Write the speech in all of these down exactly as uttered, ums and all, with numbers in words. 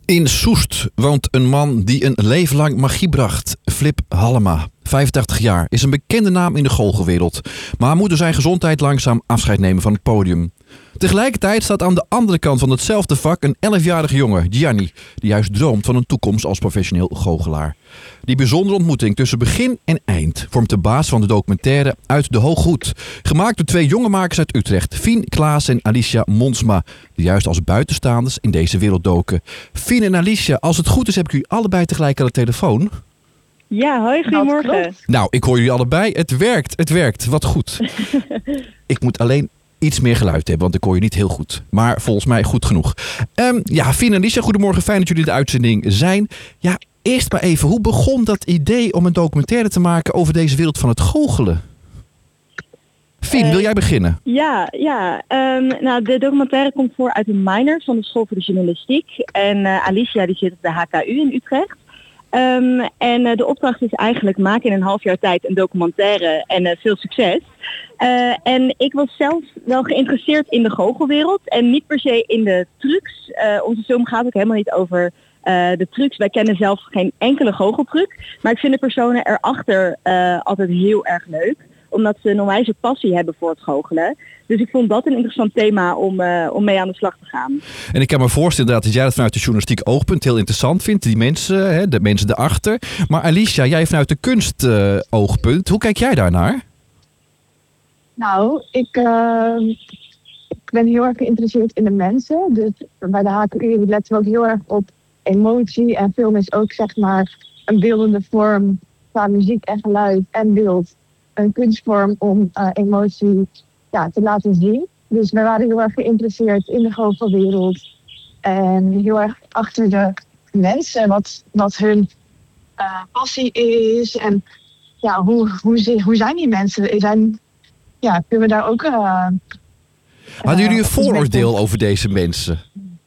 In Soest woont een man die een leven lang magie bracht. Flip Halema, vijfentachtig jaar, is een bekende naam in de goochelwereld. Maar moet door zijn gezondheid langzaam afscheid nemen van het podium. Tegelijkertijd staat aan de andere kant van hetzelfde vak een elfjarige jongen, Gianni, die juist droomt van een toekomst als professioneel goochelaar. Die bijzondere ontmoeting tussen begin en eind vormt de baas van de documentaire Uit de Hooghoed. Gemaakt door twee jonge makers uit Utrecht, Fien Klaas en Alicia Monsma, die juist als buitenstaanders in deze wereld doken. Fien en Alicia, als het goed is heb ik u allebei tegelijk aan de telefoon. Ja, hoi, goedemorgen. Nou, ik hoor jullie allebei. Het werkt, het werkt. Wat goed. Ik moet alleen iets meer geluid hebben, want ik hoor je niet heel goed. Maar volgens mij goed genoeg. Um, ja, Fien en Alicia, goedemorgen. Fijn dat jullie in de uitzending zijn. Ja, eerst maar even, hoe begon dat idee om een documentaire te maken over deze wereld van het goochelen? Fien, uh, wil jij beginnen? Ja, ja. Um, nou, de documentaire komt voor uit een minor van de School voor de Journalistiek. En uh, Alicia die zit op de H K U in Utrecht. Um, en uh, de opdracht is eigenlijk maken in een half jaar tijd een documentaire en uh, veel succes. Uh, en ik was zelf wel geïnteresseerd in de goochelwereld en niet per se in de trucs. Uh, onze film gaat ook helemaal niet over uh, de trucs. Wij kennen zelf geen enkele goocheltruc. Maar ik vind de personen erachter uh, altijd heel erg leuk. Omdat ze een onwijze passie hebben voor het goochelen. Dus ik vond dat een interessant thema om, uh, om mee aan de slag te gaan. En ik kan me voorstellen dat jij dat vanuit de journalistiek oogpunt heel interessant vindt. Die mensen, hè, de mensen erachter. Maar Alicia, jij vanuit de kunst uh, oogpunt. Hoe kijk jij daarnaar? Nou, ik, uh, ik ben heel erg geïnteresseerd in de mensen. Dus bij de H K U letten we ook heel erg op emotie. En film is ook zeg maar een beeldende vorm qua muziek en geluid en beeld. Een kunstvorm om uh, emotie ja, te laten zien. Dus we waren heel erg geïnteresseerd in de goochelwereld. En heel erg achter de mensen, wat, wat hun uh, passie is. En ja, hoe, hoe, hoe zijn die mensen? Zijn, ja, kunnen we daar ook... Uh, Hadden jullie een vooroordeel over deze mensen?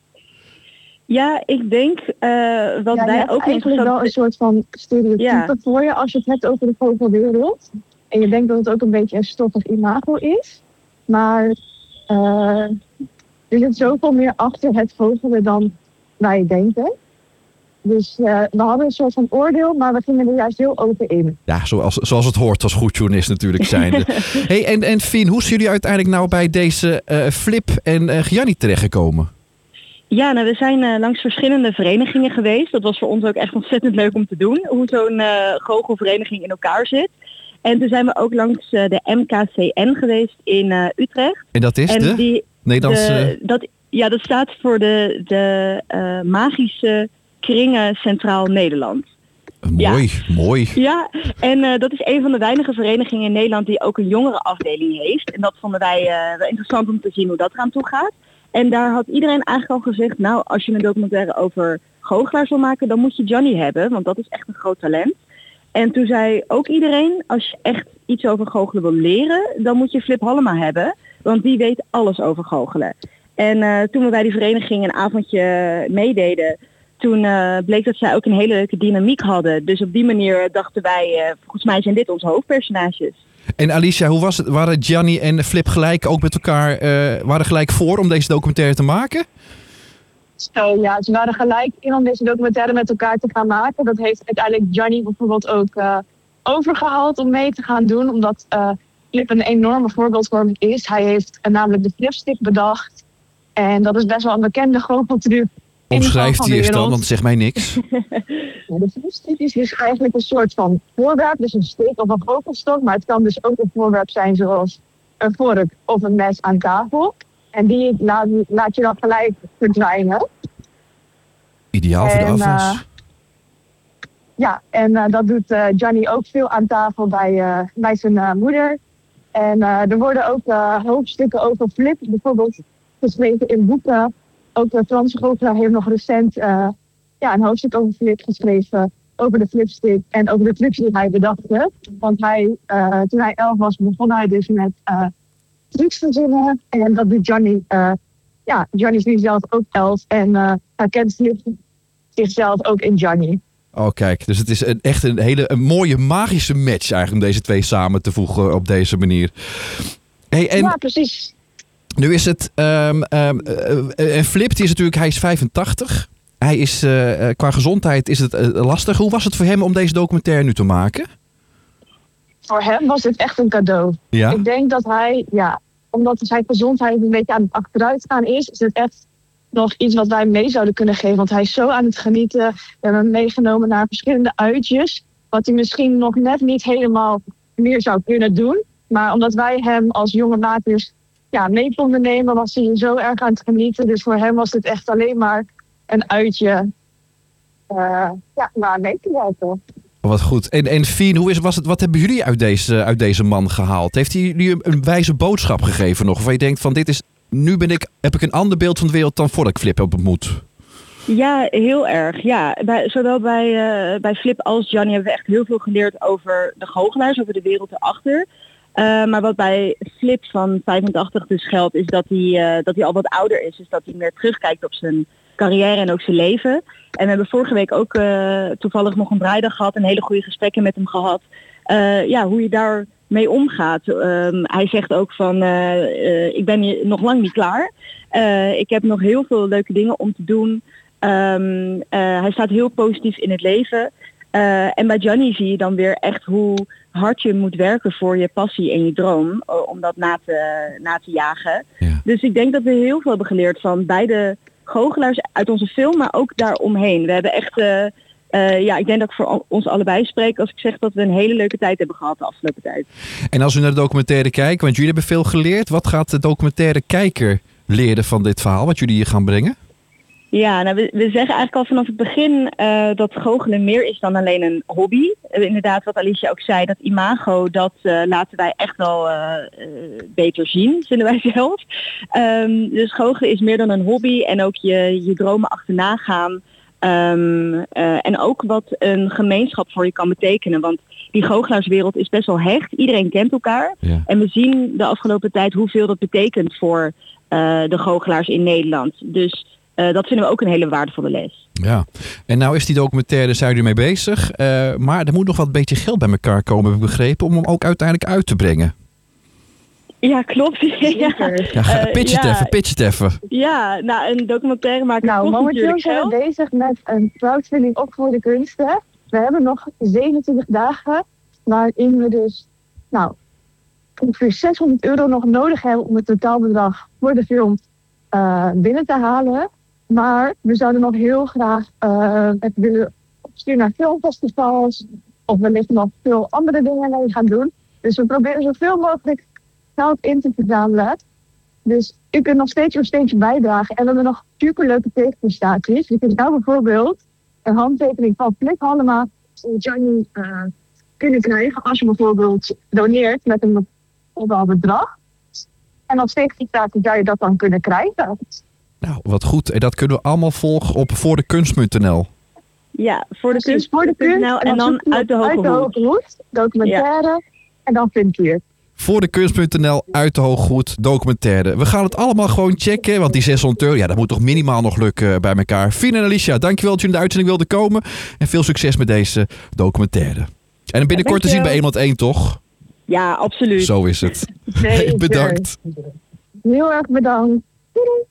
Ja, ik denk uh, wat ja, wij ook eigenlijk wel een soort van stereotype ja. voor je als je het hebt over de goochelwereld. En je denkt dat het ook een beetje een stoffig imago is. Maar uh, er zit zoveel meer achter het goochelen dan wij denken. Dus uh, we hadden een soort van oordeel, maar we gingen er juist heel open in. Ja, zoals, zoals het hoort als goed journalist natuurlijk zijn. Hey, en, en Fien, hoe zijn jullie uiteindelijk nou bij deze uh, Flip en uh, Gianni terechtgekomen? Ja, nou, we zijn uh, langs verschillende verenigingen geweest. Dat was voor ons ook echt ontzettend leuk om te doen. Hoe zo'n uh, goochelvereniging in elkaar zit. En toen zijn we ook langs uh, de M K C N geweest in uh, Utrecht. En dat is en de die, Nederlandse... De, dat, ja, dat staat voor de, de uh, magische kringen Centraal Nederland. Mooi, ja. mooi. Ja, en uh, dat is een van de weinige verenigingen in Nederland die ook een jongerenafdeling heeft. En dat vonden wij uh, wel interessant om te zien hoe dat eraan toe gaat. En daar had iedereen eigenlijk al gezegd, nou, als je een documentaire over goochelaars wil maken, dan moet je Gianni hebben, want dat is echt een groot talent. En toen zei ook iedereen, als je echt iets over goochelen wil leren, dan moet je Flip Halema hebben, want die weet alles over goochelen. En uh, toen we bij die vereniging een avondje meededen, toen uh, bleek dat zij ook een hele leuke dynamiek hadden. Dus op die manier dachten wij, uh, volgens mij zijn dit onze hoofdpersonages. En Alicia, hoe was het? Waren Gianni en Flip gelijk ook met elkaar, uh, waren gelijk voor om deze documentaire te maken? Zo, ja, ze waren gelijk in om deze documentaire met elkaar te gaan maken. Dat heeft uiteindelijk Gianni bijvoorbeeld ook uh, overgehaald om mee te gaan doen. Omdat uh, Flip een enorme voorbeeldvorming is. Hij heeft uh, namelijk de flipstick bedacht. En dat is best wel een bekende goocheltruc. Omschrijft die eens dan, want zeg mij niks. Ja, de flipstick is dus eigenlijk een soort van voorwerp. Dus een stick of een goochelstok. Maar het kan dus ook een voorwerp zijn zoals een vork of een mes aan tafel. En die laat, laat je dan gelijk verdwijnen. Ideaal voor de afwas. Uh, ja, en uh, dat doet uh, Gianni ook veel aan tafel bij, uh, bij zijn uh, moeder. En uh, er worden ook uh, hoofdstukken over Flip bijvoorbeeld geschreven in boeken. Ook de Franse goochelaar heeft nog recent uh, ja, een hoofdstuk over Flip geschreven. Over de flipstick en over de trucs die hij bedacht heeft. Want hij, uh, toen hij elf was, begon hij dus met... Uh, trucs verzinnen. En dat doet Gianni. Uh, ja, Gianni is nu zelf ook elf. En uh, herkent zichzelf ook in Gianni. Oh, kijk. Dus het is een, echt een hele een mooie magische match eigenlijk om deze twee samen te voegen op deze manier. Hey, en ja, precies. Nu is het... Um, um, uh, uh, Flip, die is natuurlijk, hij is vijfentachtig. hij is uh, qua gezondheid is het uh, lastig. Hoe was het voor hem om deze documentaire nu te maken? Voor hem was het echt een cadeau. Ja? Ik denk dat hij, ja, omdat zijn gezondheid een beetje aan het achteruit gaan is, is het echt nog iets wat wij mee zouden kunnen geven. Want hij is zo aan het genieten. We hebben hem meegenomen naar verschillende uitjes. Wat hij misschien nog net niet helemaal meer zou kunnen doen. Maar omdat wij hem als jonge makers ja, mee konden nemen, was hij zo erg aan het genieten. Dus voor hem was het echt alleen maar een uitje uh, ja, maar mee te werken. Wat goed. En, en Fien, hoe is, was het, wat hebben jullie uit deze, uit deze man gehaald? Heeft hij jullie een, een wijze boodschap gegeven nog? Waar je denkt van dit is, nu ben ik, heb ik een ander beeld van de wereld dan voordat ik Flip heb ontmoet? Ja, heel erg. Ja, bij, zowel bij, uh, bij Flip als Gianni hebben we echt heel veel geleerd over de goochelaars, over de wereld erachter. Uh, maar wat bij Flip van vijfentachtig dus geldt, is dat hij, uh, dat hij al wat ouder is. Dus dat hij meer terugkijkt op zijn carrière en ook zijn leven. En we hebben vorige week ook uh, toevallig nog een draaidag gehad en hele goede gesprekken met hem gehad. Uh, ja, hoe je daar mee omgaat. Um, hij zegt ook van, uh, uh, ik ben hier nog lang niet klaar. Uh, ik heb nog heel veel leuke dingen om te doen. Um, uh, hij staat heel positief in het leven. Uh, en bij Gianni zie je dan weer echt hoe hard je moet werken voor je passie en je droom. Uh, om dat na te, na te jagen. Ja. Dus ik denk dat we heel veel hebben geleerd van beide goochelaars uit onze film, maar ook daaromheen. We hebben echt, uh, uh, ja, ik denk dat ik voor ons allebei spreek als ik zeg dat we een hele leuke tijd hebben gehad de afgelopen tijd. En als we naar de documentaire kijken, want jullie hebben veel geleerd. Wat gaat de documentaire kijker leren van dit verhaal, wat jullie hier gaan brengen? Ja, nou, we, we zeggen eigenlijk al vanaf het begin uh, dat goochelen meer is dan alleen een hobby. Uh, inderdaad, wat Alicia ook zei, dat imago, dat uh, laten wij echt wel uh, uh, beter zien, vinden wij zelf. Um, dus goochelen is meer dan een hobby en ook je, je dromen achterna gaan. Um, uh, en ook wat een gemeenschap voor je kan betekenen. Want die goochelaarswereld is best wel hecht. Iedereen kent elkaar. Ja. En we zien de afgelopen tijd hoeveel dat betekent voor uh, de goochelaars in Nederland. Dus Uh, dat vinden we ook een hele waardevolle les. Ja, en nou is die documentaire, zijn jullie mee bezig. Uh, maar er moet nog wat een beetje geld bij elkaar komen, heb ik begrepen, om hem ook uiteindelijk uit te brengen. Ja, klopt. ja, ja, pitch het uh, ja. even, pitch het even. Ja, nou, een documentaire maken nou, kost momenteel zijn we geld. bezig met een crowdfunding ook voor de kunsten. We hebben nog zevenentwintig dagen, waarin we dus nou, ongeveer zeshonderd euro nog nodig hebben om het totaalbedrag voor de film uh, binnen te halen. Maar we zouden nog heel graag uh, het willen opsturen naar filmfestivals of wellicht nog veel andere dingen mee gaan doen. Dus we proberen zoveel mogelijk geld in te verzamelen. Dus u kunt nog steeds een steentje bijdragen. En we hebben nog superleuke tegenprestaties. Je kunt nou bijvoorbeeld een handtekening van Flip Hallema en Gianni uh, kunnen krijgen als je bijvoorbeeld doneert met een bepaald bedrag. En als tegenprestatie zou je dat dan kunnen krijgen. Nou, wat goed. En dat kunnen we allemaal volgen op voordekunst punt n l. Ja, voor de kunst voor de kunst en, en dan uit de hoge hoed. hoed. Documentaire. Ja. En dan vindt u het. voordekunst punt n l, uit de hoge hoed, documentaire. We gaan het allemaal gewoon checken, want die zeshonderd euro, ja, dat moet toch minimaal nog lukken bij elkaar. Fien en Alicia, dankjewel dat jullie in de uitzending wilden komen. En veel succes met deze documentaire. En binnenkort ja, te zien bij Eenland één, toch? Ja, absoluut. Zo is het. Nee, bedankt. Heel erg bedankt. Doei.